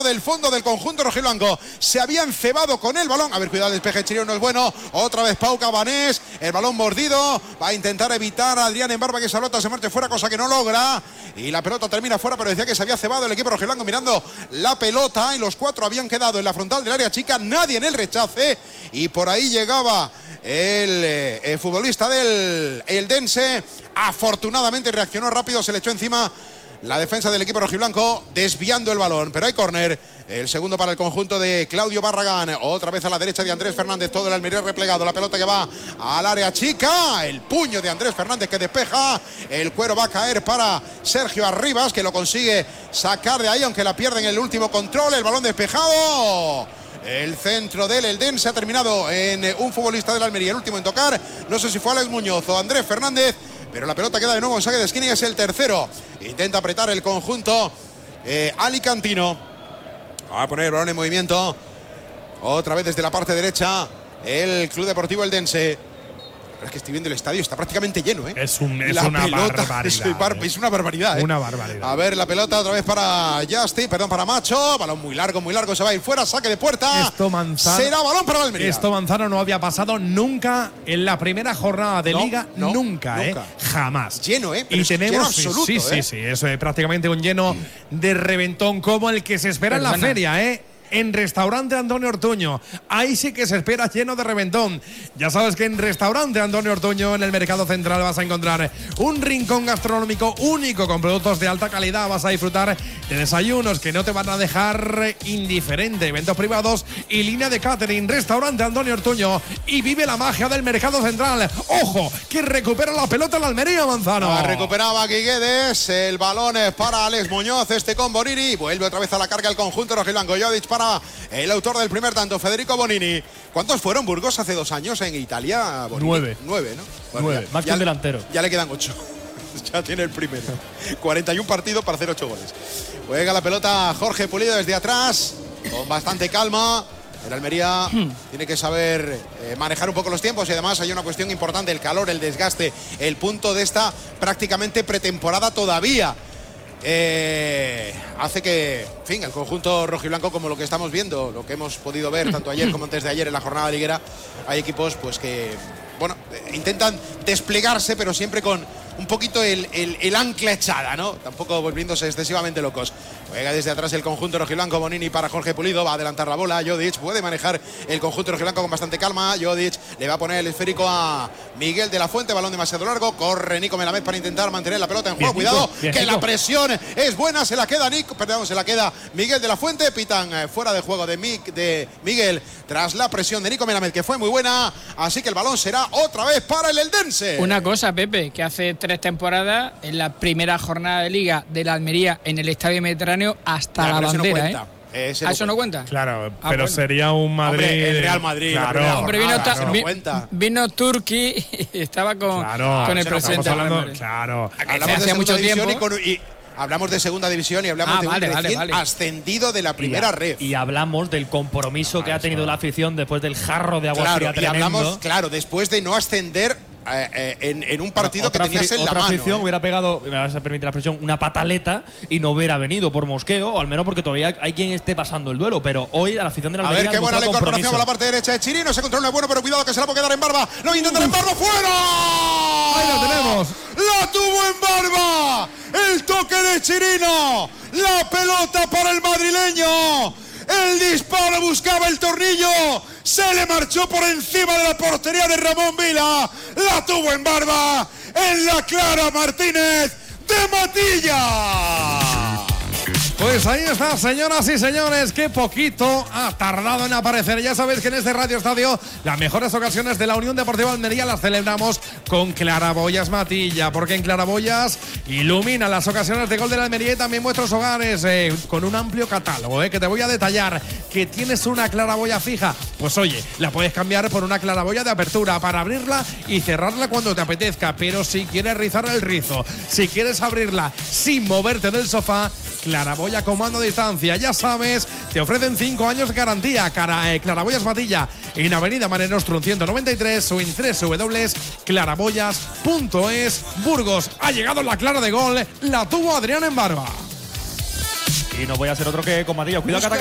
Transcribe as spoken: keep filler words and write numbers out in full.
del fondo del conjunto rojiblanco. Se había encebado con el balón. A ver, cuidado, el despeje Chirino no es bueno. Otra vez Pau Cabanés. El balón mordido. Va a intentar evitar a Adrián Embarba que esa pelota se marche fuera, cosa que no logra. Y la pelota termina fuera, pero decía que se había cebado el equipo rojiblanco mirando la pelota. Y los cuatro habían quedado en la frontal del área chica. Nadie en el rechace. Y por ahí llegaba el, eh, el futbolista del Eldense. Afortunadamente reaccionó rápido, se le echó encima la defensa del equipo rojiblanco, desviando el balón, pero hay córner. El segundo para el conjunto de Claudio Barragán. Otra vez a la derecha de Andrés Fernández. Todo el Almería replegado. La pelota que va al área chica. El puño de Andrés Fernández que despeja. El cuero va a caer para Sergio Arribas, que lo consigue sacar de ahí, aunque la pierde en el último control. El balón despejado. El centro del Eldense ha terminado en un futbolista del Almería. El último en tocar. No sé si fue Alex Muñoz o Andrés Fernández, pero la pelota queda de nuevo en saque de esquina y es el tercero. Intenta apretar el conjunto eh, alicantino. Va a poner el balón en movimiento. Otra vez desde la parte derecha el Club Deportivo Eldense. Es que estoy viendo el estadio, está prácticamente lleno, ¿eh? Es, un, es la una pelota, barbaridad. Es, bar, es una barbaridad, ¿eh? Una barbaridad. A ver, la pelota otra vez para Justin, perdón, para Macho. Balón muy largo, muy largo, se va a ir fuera, saque de puerta. Esto Manzano, será balón para el Almería. Esto Manzano no había pasado nunca en la primera jornada de no, Liga, no, nunca, nunca, ¿eh? Jamás. Lleno, ¿eh? Pero y es tenemos, lleno absoluto, sí, sí, ¿eh? sí, eso es prácticamente un lleno de reventón como el que se espera Perdona. en la feria, ¿eh? En Restaurante Antonio Ortuño. Ahí sí que se espera lleno de reventón. Ya sabes que en Restaurante Antonio Ortuño, en el Mercado Central, vas a encontrar un rincón gastronómico único con productos de alta calidad. Vas a disfrutar de desayunos que no te van a dejar indiferente. Eventos privados y línea de catering. Restaurante Antonio Ortuño. Y vive la magia del Mercado Central. ¡Ojo! Que recupera la pelota en la Almería, Manzano. La recuperaba Guiguedes. El balón es para Alex Muñoz. Este con Bonini. Vuelve otra vez a la carga el conjunto rojiblanco. Jodic para el autor del primer tanto, Federico Bonini. ¿Cuántos fueron Burgos hace dos años en Italia? Bonini? Nueve. Nueve, ¿no? Bueno, Nueve, ya, más que ya, un delantero. Ya le quedan ocho. Ya tiene el primero. cuarenta y un partidos para hacer ocho goles. Juega la pelota Jorge Pulido desde atrás, con bastante calma. El Almería tiene que saber eh, manejar un poco los tiempos y además hay una cuestión importante, el calor, el desgaste, el punto de esta prácticamente pretemporada todavía. Eh, hace que, en fin, el conjunto rojiblanco, como lo que estamos viendo, lo que hemos podido ver tanto ayer como antes de ayer en la jornada liguera, hay equipos pues que, bueno, eh, intentan desplegarse, pero siempre con un poquito el, el, el ancla echada, ¿no? Tampoco volviéndose excesivamente locos. Juega desde atrás el conjunto rojiblanco. Bonini para Jorge Pulido, va a adelantar la bola. Jodic puede manejar el conjunto rojiblanco con bastante calma. Jodic le va a poner el esférico a Miguel de la Fuente, balón demasiado largo. Corre Nico Melamed para intentar mantener la pelota en juego. Bien, cuidado, bien, que Nico. La presión es buena, se la queda Nico, perdón, se la queda Miguel de la Fuente. Pitan eh, fuera de juego de, Mick, de Miguel tras la presión de Nico Melamed, que fue muy buena. Así que el balón será otra vez para el Eldense. Una cosa, Pepe, que hace tres temporadas, en la primera jornada de Liga de la Almería en el Estadio Mediterráneo, hasta ya, la bandera, ¿eh? Ese ¿A no eso no cuenta? Claro, ah, pero bueno. sería un Madrid. Hombre, el Real Madrid. Claro, Hombre, vino, jornada, ta, no vi, cuenta. vino Turki y estaba con, claro, con el presidente. Hablando, claro. Hablamos hace de mucho tiempo. Y, con, y hablamos de segunda división y hablamos ah, de vale, un vale, recién vale. ascendido de la primera y, red. Y hablamos del compromiso ah, que ha tenido la afición después del jarro de agua claro, fría y tremendo. hablamos, claro, después de no ascender Eh, eh, en, en un partido otra, que tenías en la otra mano. afición eh. hubiera pegado, me vas a permitir la expresión, una pataleta y no hubiera venido por mosqueo, o al menos porque todavía hay quien esté pasando el duelo. Pero hoy a la afición de la Almería. A ver qué buena la incorporación a la parte derecha de Chirino. Se controla bueno, pero cuidado que se la puede quedar en barba. Lo intenta en barba, fuera. Ahí lo tenemos. La tuvo en barba. El toque de Chirino. La pelota para el madrileño. El disparo buscaba el tornillo. Se le marchó por encima de la portería de Ramón Vila. La tuvo en barba. En la clara Martínez de Matilla. Pues ahí está, señoras y señores, qué poquito ha tardado en aparecer. Ya sabéis que en este Radio Estadio las mejores ocasiones de la Unión Deportiva Almería las celebramos con Claraboyas Matilla, porque en Claraboyas ilumina las ocasiones de gol de la Almería y también vuestros hogares eh, con un amplio catálogo eh, que te voy a detallar. Que tienes una claraboya fija, pues oye, la puedes cambiar por una claraboya de apertura para abrirla y cerrarla cuando te apetezca. Pero si quieres rizar el rizo, si quieres abrirla sin moverte del sofá, Claraboya comando a distancia, ya sabes, te ofrecen cinco años de garantía. Cara, eh, Claraboyas Matilla, en Avenida Marenostrum ciento noventa y tres o en doble u doble u doble u punto claraboyas punto es. Burgos, ha llegado la clara de gol, la tuvo Adrián en barba. y no voy a ser otro que con Matías. Cuidado que